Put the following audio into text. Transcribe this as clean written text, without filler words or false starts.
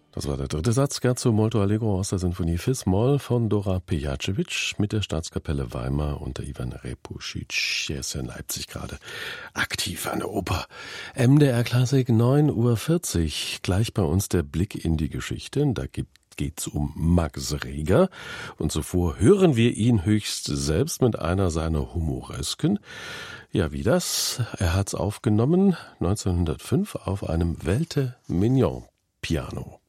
Das war der dritte Satz, Scherzo molto allegro aus der Sinfonie Fis-Moll von Dora Pejacevic mit der Staatskapelle Weimar unter Ivan Repusic. Er ist in Leipzig gerade aktiv an der Oper. MDR Klassik 9:40 Uhr. Gleich bei uns der Blick in die Geschichte. Da geht's um Max Reger. Und zuvor hören wir ihn höchst selbst mit einer seiner Humoresken. Ja, wie das? Er hat's aufgenommen 1905 auf einem Welte Mignon Piano.